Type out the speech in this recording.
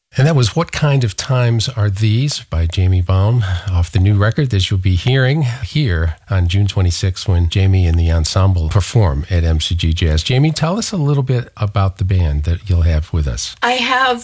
And that was What Kind of Times Are These by Jamie Baum off the new record that you'll be hearing here on June 26th when Jamie and the ensemble perform at MCG Jazz. Jamie, tell us a little bit about the band that you'll have with us. I have